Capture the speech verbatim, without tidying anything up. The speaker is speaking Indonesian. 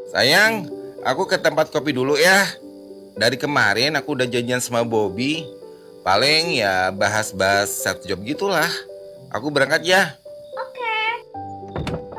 Sayang, aku ke tempat kopi dulu ya. Dari kemarin aku udah janjian sama Bobby. Paling ya bahas-bahas satu job gitulah. Aku berangkat ya.